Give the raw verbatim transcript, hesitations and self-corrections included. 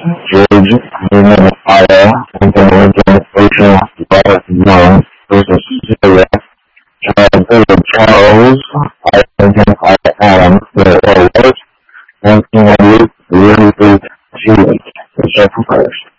George Newman Fire, Lincoln Lincoln Ocean Robert Young versus Syria, Charles Charles, Fire Lincoln Fire Adams, the Awards, nineteen ninety-eight, the Really Big Series, the second first.